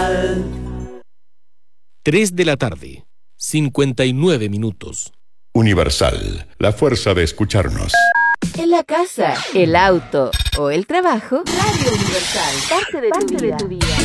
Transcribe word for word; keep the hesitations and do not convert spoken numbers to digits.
Universal. tres de la tarde, cincuenta y nueve minutos. Universal, la fuerza de escucharnos. En la casa, el auto o el trabajo, Radio Universal, parte de, parte tu, vida. de tu vida.